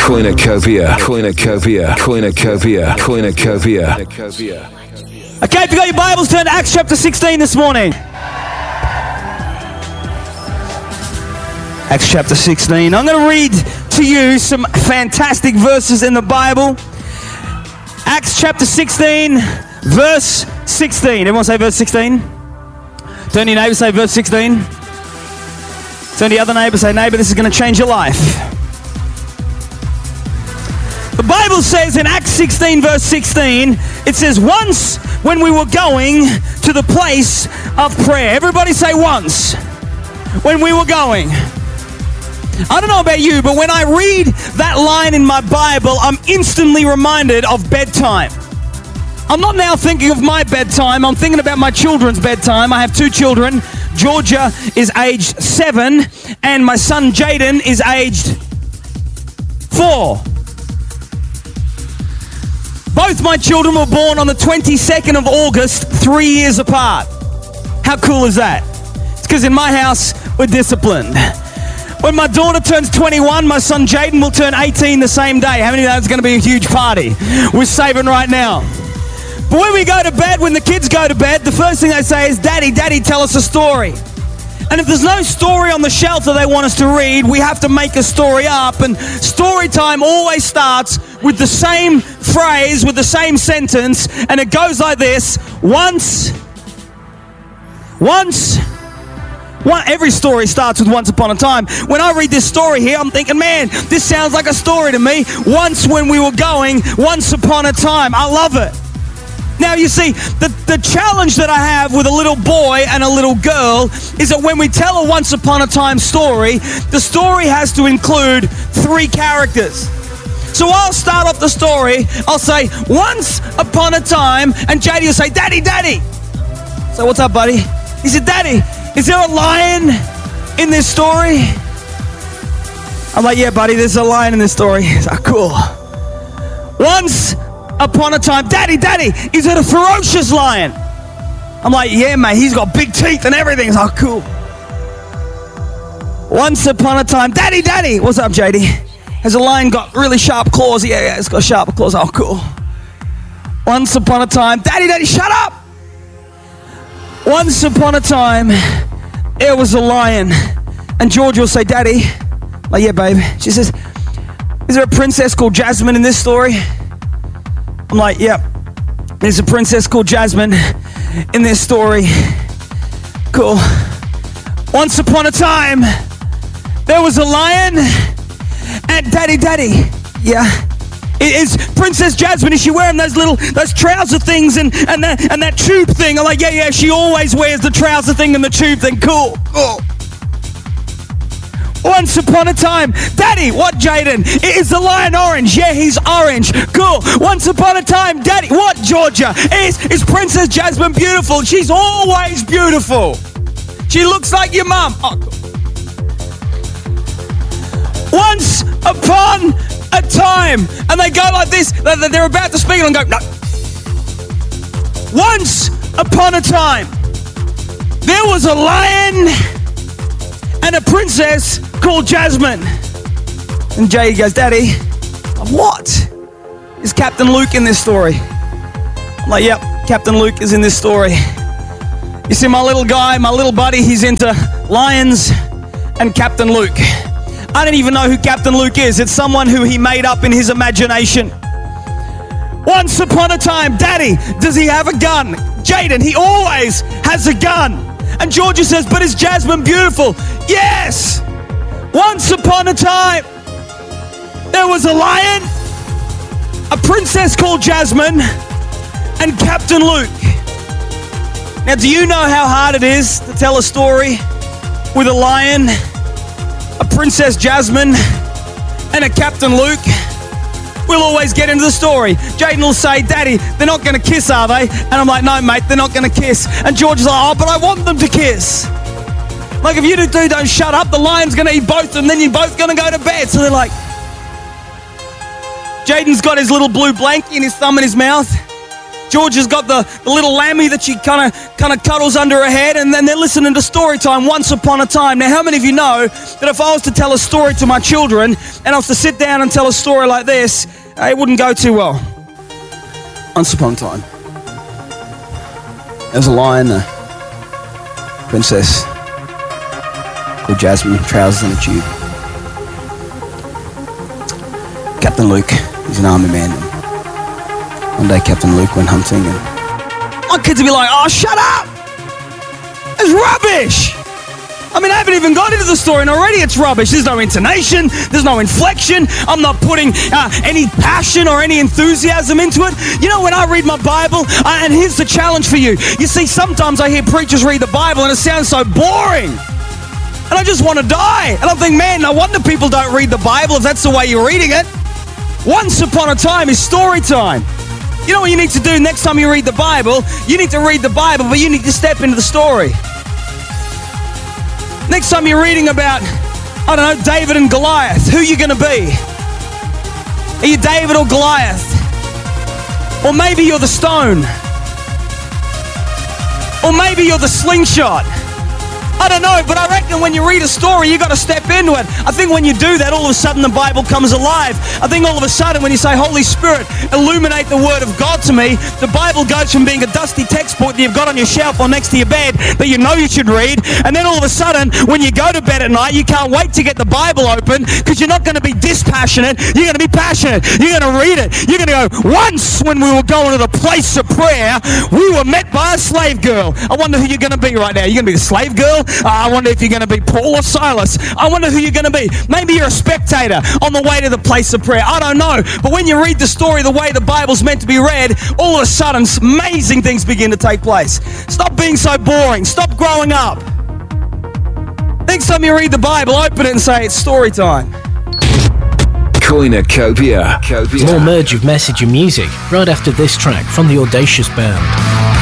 Koinocovia. Okay, if you got your Bibles, turn to Acts chapter 16 this morning. Acts chapter 16. I'm going to read to you some fantastic verses in the Bible. Acts chapter 16, verse 16. Everyone say verse 16. Turn to your neighbor, say verse 16. Turn to the other neighbor, say, neighbor, this is going to change your life. The Bible says in Acts 16, verse 16, it says, once when we were going to the place of prayer. Everybody say once. When we were going. I don't know about you, but when I read that line in my Bible, I'm instantly reminded of bedtime. I'm not now thinking of my bedtime. I'm thinking about my children's bedtime. I have two children. Georgia is aged 7, and my son Jaden is aged 4. Both my children were born on the 22nd of August, 3 years apart. How cool is that? It's because in my house, we're disciplined. When my daughter turns 21, my son Jaden will turn 18 the same day. How many know it's going to be a huge party? We're saving right now. But when we go to bed, when the kids go to bed, the first thing they say is, Daddy, Daddy, tell us a story. And if there's no story on the shelf that they want us to read, we have to make a story up. And story time always starts with the same phrase, with the same sentence, and it goes like this. Every story starts with once upon a time. When I read this story here, I'm thinking, man, this sounds like a story to me. Once when we were going, once upon a time. I love it. Now, you see, the challenge that I have with a little boy and a little girl is that when we tell a once upon a time story, the story has to include 3 characters. So I'll start off the story, I'll say, once upon a time, and JD will say, Daddy, Daddy. So what's up, buddy? He said, Daddy, is there a lion in this story? I'm like, yeah, buddy, there's a lion in this story. He's like, cool. Once upon a time, Daddy, Daddy, is it a ferocious lion? I'm like, yeah, mate, he's got big teeth and everything. He's like, cool. Once upon a time, Daddy, Daddy, what's up, JD? Has a lion got really sharp claws? Yeah, it's got sharp claws. Oh, cool. Once upon a time, Daddy, Daddy, shut up. Once upon a time, there was a lion. And Georgia will say, Daddy, I'm like, yeah, babe. She says, is there a princess called Jasmine in this story? I'm like, yep. There's a princess called Jasmine in this story. Cool. Once upon a time, there was a lion. And Daddy, Daddy, yeah. Is Princess Jasmine, is she wearing those trouser things and that tube thing? I'm like, yeah, she always wears the trouser thing and the tube thing. Cool. Once upon a time, Daddy, what, Jaden? Is the lion orange? Yeah, he's orange. Cool. Once upon a time, Daddy, what, Georgia? Is Princess Jasmine beautiful? She's always beautiful. She looks like your mum. Oh, cool. Once upon a time, and they go like this. They're about to speak and go, no. Once upon a time, there was a lion and a princess called Jasmine. And Jay goes, Daddy, what? Is Captain Luke in this story? I'm like, yep, Captain Luke is in this story. You see, my little guy, my little buddy, he's into lions and Captain Luke. I don't even know who Captain Luke is. It's someone who he made up in his imagination. Once upon a time, Daddy, does he have a gun? Jaden, he always has a gun. And Georgia says, but is Jasmine beautiful? Yes! Once upon a time, there was a lion, a princess called Jasmine, and Captain Luke. Now, do you know how hard it is to tell a story with a lion, a Princess Jasmine, and a Captain Luke? We'll always get into the story. Jaden will say, Daddy, they're not going to kiss, are they? And I'm like, no, mate, they're not going to kiss. And George is like, oh, but I want them to kiss. Like, if you two don't shut up, the lion's going to eat both of them, then you're both going to go to bed. So they're like, Jaden's got his little blue blankie and his thumb in his mouth. George has got the little lammy that she kind of cuddles under her head, and then they're listening to story time, Once Upon a Time. Now, how many of you know that if I was to tell a story to my children and I was to sit down and tell a story like this, it wouldn't go too well? Once upon a time, there was a lion, a princess called Jasmine, trousers and a tube. Captain Luke, he's an army man. One day Captain Luke went hunting and my kids would be like, oh, shut up! It's rubbish! I mean, I haven't even got into the story and already it's rubbish. There's no intonation, there's no inflection, I'm not putting any passion or any enthusiasm into it. You know, when I read my Bible, and here's the challenge for you. You see, sometimes I hear preachers read the Bible and it sounds so boring. And I just want to die. And I think, man, no wonder people don't read the Bible if that's the way you're reading it. Once upon a time is story time. You know what you need to do next time you read the Bible? You need to read the Bible, but you need to step into the story. Next time you're reading about, I don't know, David and Goliath, who are you going to be? Are you David or Goliath? Or maybe you're the stone. Or maybe you're the slingshot. I don't know, but I reckon when you read a story, you got to step into it. I think when you do that, all of a sudden the Bible comes alive. I think all of a sudden when you say, Holy Spirit, illuminate the Word of God to me, the Bible goes from being a dusty textbook that you've got on your shelf or next to your bed that you know you should read, and then all of a sudden, when you go to bed at night, you can't wait to get the Bible open because you're not going to be dispassionate, you're going to be passionate. You're going to read it. You're going to go, once when we were going to the place of prayer, we were met by a slave girl. I wonder who you're going to be right now. You're going to be the slave girl? I wonder if you're going to be Paul or Silas. I wonder who you're going to be. Maybe you're a spectator on the way to the place of prayer. I don't know. But when you read the story the way the Bible's meant to be read, all of a sudden amazing things begin to take place. Stop being so boring. Stop growing up. Next time you read the Bible, open it and say, it's story time. Koinotopia. More Merge of Message and Music right after this track from the Audacious Band.